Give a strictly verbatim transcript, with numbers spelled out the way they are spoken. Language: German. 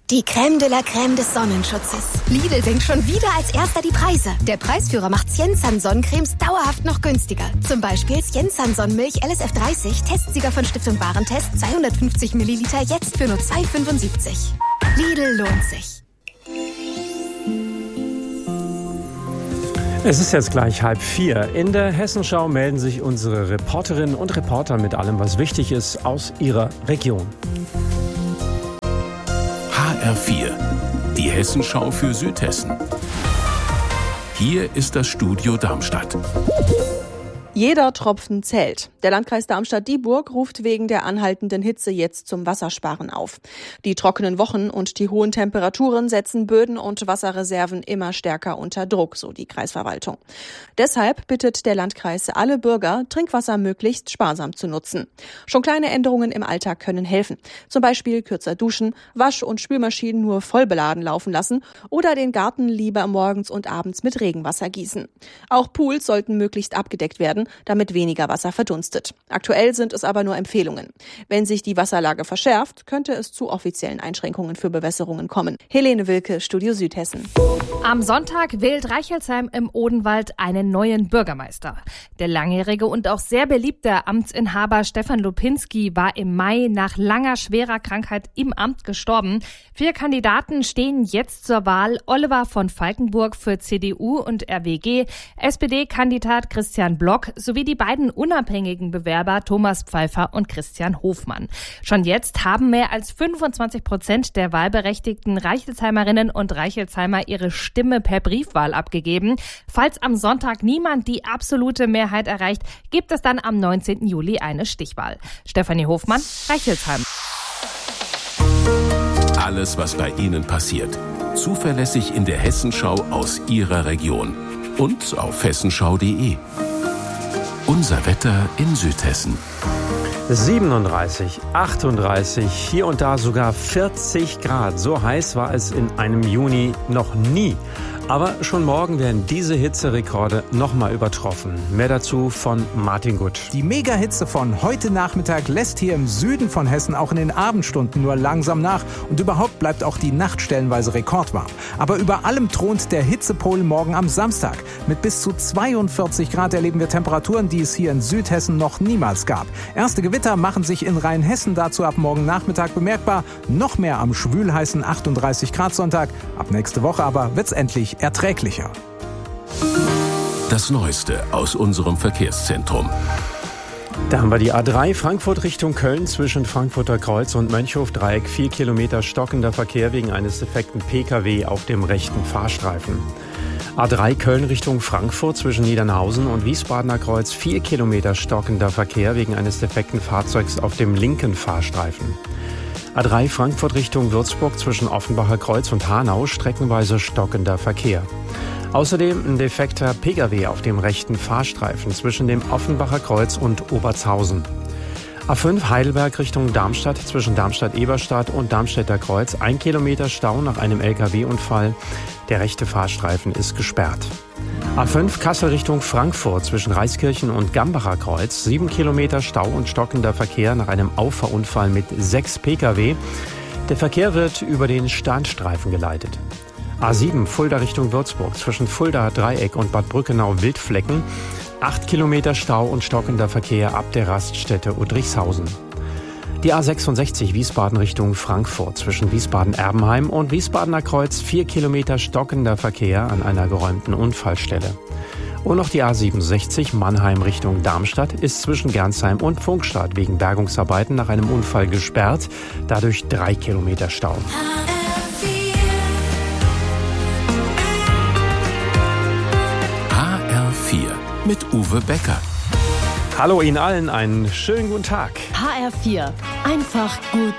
Die Crème de la Crème des Sonnenschutzes. Lidl senkt schon wieder als erster die Preise. Der Preisführer macht Siensan Sonnencremes dauerhaft noch günstiger. Zum Beispiel Siensan Sonnenmilch L S F dreißig, Testsieger von Stiftung Warentest, zweihundertfünfzig Milliliter, jetzt für nur zwei Euro fünfundsiebzig. Lidl lohnt sich. Es ist jetzt gleich halb vier. In der Hessenschau melden sich unsere Reporterinnen und Reporter mit allem, was wichtig ist aus ihrer Region. H R vier, die Hessenschau für Südhessen. Hier ist das Studio Darmstadt. Jeder Tropfen zählt. Der Landkreis Darmstadt-Dieburg ruft wegen der anhaltenden Hitze jetzt zum Wassersparen auf. Die trockenen Wochen und die hohen Temperaturen setzen Böden und Wasserreserven immer stärker unter Druck, so die Kreisverwaltung. Deshalb bittet der Landkreis alle Bürger, Trinkwasser möglichst sparsam zu nutzen. Schon kleine Änderungen im Alltag können helfen. Zum Beispiel kürzer duschen, Wasch- und Spülmaschinen nur voll beladen laufen lassen oder den Garten lieber morgens und abends mit Regenwasser gießen. Auch Pools sollten möglichst abgedeckt werden, damit weniger Wasser verdunstet. Aktuell sind es aber nur Empfehlungen. Wenn sich die Wasserlage verschärft, könnte es zu offiziellen Einschränkungen für Bewässerungen kommen. Helene Wilke, Studio Südhessen. Am Sonntag wählt Reichelsheim im Odenwald einen neuen Bürgermeister. Der langjährige und auch sehr beliebte Amtsinhaber Stefan Lupinski war im Mai nach langer schwerer Krankheit im Amt gestorben. Vier Kandidaten stehen jetzt zur Wahl: Oliver von Falkenburg für C D U und R W G, S P D-Kandidat Christian Block sowie die beiden unabhängigen Bewerber Thomas Pfeiffer und Christian Hofmann. Schon jetzt haben mehr als fünfundzwanzig Prozent der wahlberechtigten Reichelsheimerinnen und Reichelsheimer ihre Stimme per Briefwahl abgegeben. Falls am Sonntag niemand die absolute Mehrheit erreicht, gibt es dann am neunzehnten Juli eine Stichwahl. Stefanie Hofmann, Reichelsheim. Alles, was bei Ihnen passiert. Zuverlässig in der Hessenschau aus Ihrer Region. Und auf hessenschau punkt de. Unser Wetter in Südhessen. siebenunddreißig, achtunddreißig, hier und da sogar vierzig Grad. So heiß war es in einem Juni noch nie. Aber schon morgen werden diese Hitzerekorde nochmal übertroffen. Mehr dazu von Martin Gutt. Die Mega-Hitze von heute Nachmittag lässt hier im Süden von Hessen auch in den Abendstunden nur langsam nach. Und überhaupt bleibt auch die Nacht stellenweise rekordwarm. Aber über allem thront der Hitzepol morgen am Samstag. Mit bis zu zweiundvierzig Grad erleben wir Temperaturen, die es hier in Südhessen noch niemals gab. Erste Gewitter machen sich in Rheinhessen dazu ab morgen Nachmittag bemerkbar. Noch mehr am schwülheißen achtunddreißig Grad Sonntag. Ab nächste Woche aber wird's endlich erträglicher. Das Neueste aus unserem Verkehrszentrum. Da haben wir die A drei Frankfurt Richtung Köln zwischen Frankfurter Kreuz und Mönchhof-Dreieck. Vier Kilometer stockender Verkehr wegen eines defekten P K W auf dem rechten Fahrstreifen. A drei Köln Richtung Frankfurt zwischen Niedernhausen und Wiesbadener Kreuz. Vier Kilometer stockender Verkehr wegen eines defekten Fahrzeugs auf dem linken Fahrstreifen. A drei Frankfurt Richtung Würzburg zwischen Offenbacher Kreuz und Hanau, streckenweise stockender Verkehr. Außerdem ein defekter P K W auf dem rechten Fahrstreifen zwischen dem Offenbacher Kreuz und Obertshausen. A fünf Heidelberg Richtung Darmstadt zwischen Darmstadt-Eberstadt und Darmstädter Kreuz. Ein Kilometer Stau nach einem L K W-Unfall. Der rechte Fahrstreifen ist gesperrt. A fünf Kassel Richtung Frankfurt zwischen Reiskirchen und Gambacher Kreuz. Sieben Kilometer Stau und stockender Verkehr nach einem Auffahrunfall mit sechs P K W. Der Verkehr wird über den Standstreifen geleitet. A sieben Fulda Richtung Würzburg zwischen Fulda Dreieck und Bad Brückenau-Wildflecken. Acht Kilometer Stau und stockender Verkehr ab der Raststätte Udrichshausen. Die A sechsundsechzig Wiesbaden Richtung Frankfurt zwischen Wiesbaden-Erbenheim und Wiesbadener Kreuz. Vier Kilometer stockender Verkehr an einer geräumten Unfallstelle. Und noch die A siebenundsechzig Mannheim Richtung Darmstadt ist zwischen Gernsheim und Pfungstadt wegen Bergungsarbeiten nach einem Unfall gesperrt. Dadurch drei Kilometer Stau. H R vier mit Uwe Becker. Hallo Ihnen allen, einen schönen guten Tag. H R vier. Einfach gut